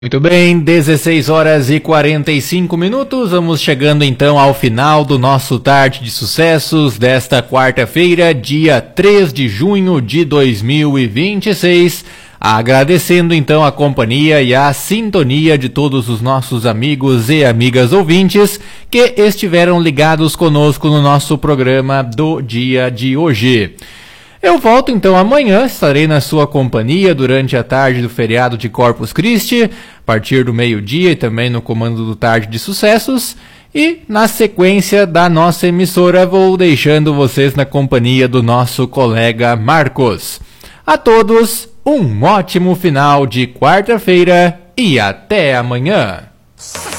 Muito bem, 16 horas e 45 minutos, vamos chegando então ao final do nosso Tarde de Sucessos desta quarta-feira, dia 3 de junho de 2026, agradecendo então a companhia e a sintonia de todos os nossos amigos e amigas ouvintes que estiveram ligados conosco no nosso programa do dia de hoje. Eu volto então amanhã, estarei na sua companhia durante a tarde do feriado de Corpus Christi, a partir do meio-dia e também no comando do Tarde de Sucessos. E na sequência da nossa emissora vou deixando vocês na companhia do nosso colega Marcos. A todos, um ótimo final de quarta-feira e até amanhã.